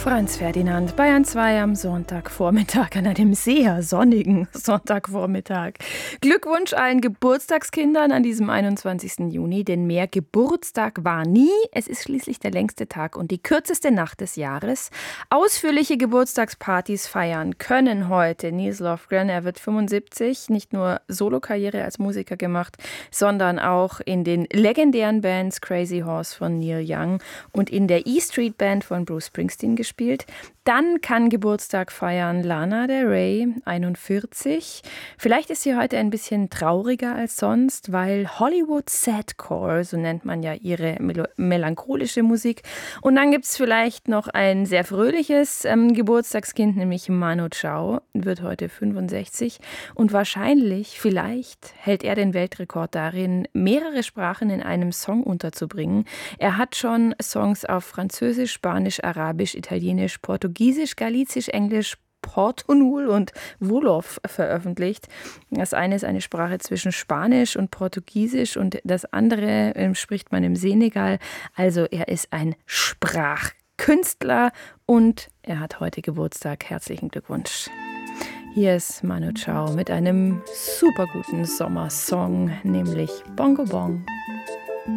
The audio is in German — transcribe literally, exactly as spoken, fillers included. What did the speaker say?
Franz Ferdinand, Bayern zwei am Sonntagvormittag, an einem sehr sonnigen Sonntagvormittag. Glückwunsch allen Geburtstagskindern an diesem einundzwanzigsten Juni, denn mehr Geburtstag war nie. Es ist schließlich der längste Tag und die kürzeste Nacht des Jahres. Ausführliche Geburtstagspartys feiern können heute Nils Lofgren. Er wird fünfundsiebzig, nicht nur Solokarriere als Musiker gemacht, sondern auch in den legendären Bands Crazy Horse von Neil Young und in der E Street Band von Bruce Springsteen gespielt. Dann kann Geburtstag feiern Lana Del Rey, einundvierzig. Vielleicht ist sie heute ein bisschen trauriger als sonst, weil Hollywood Sadcore, so nennt man ja ihre mel- melancholische Musik. Und dann gibt es vielleicht noch ein sehr fröhliches ähm, Geburtstagskind, nämlich Manu Chao, wird heute fünfundsechzig. Und wahrscheinlich, vielleicht hält er den Weltrekord darin, mehrere Sprachen in einem Song unterzubringen. Er hat schon Songs auf Französisch, Spanisch, Arabisch, Italienisch, Portugiesisch, Galizisch, Englisch, Portunul und Wolof veröffentlicht. Das eine ist eine Sprache zwischen Spanisch und Portugiesisch und das andere ähm, spricht man im Senegal. Also er ist ein Sprachkünstler und er hat heute Geburtstag. Herzlichen Glückwunsch. Hier ist Manu Chao mit einem super guten Sommersong, nämlich Bongo Bong.